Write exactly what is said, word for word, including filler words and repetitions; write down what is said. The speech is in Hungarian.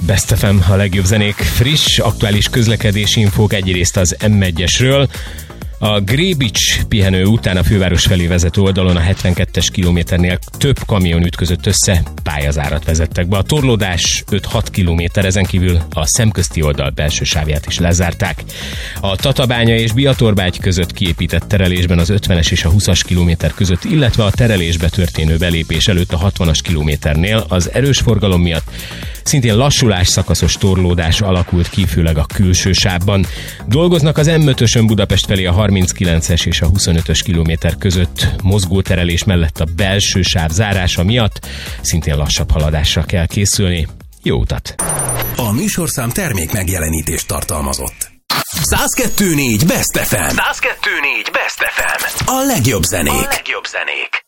Best ef em, a legjobb zenék, friss, aktuális közlekedési infók egyrészt az em egyesről. A Grébics pihenő után a főváros felé vezető oldalon a hetvenkettes kilométernél több kamion ütközött össze, pályazárat vezettek be. A torlódás öt-hat kilométer, ezen kívül a szemközti oldal belső sávját is lezárták. A Tatabánya és Biatorbágy között kiépített terelésben az ötvenes és a húszas kilométer között, illetve a terelésbe történő belépés előtt a hatvanas kilométernél az erős forgalom miatt szintén lassulás, szakaszos torlódás alakult ki, főleg a külső sávban. Dolgoznak az em ötösön Budapest felé a harminckilences és a huszonötös kilométer között mozgóterelés mellett a belső sáv zárása miatt szintén lassabb haladásra kell készülni. Jó utat! A műsorszám termék megjelenítést tartalmazott. száz kettő négy Best ef em. száz kettő négy Best ef em. A legjobb zenék. A legjobb zenék.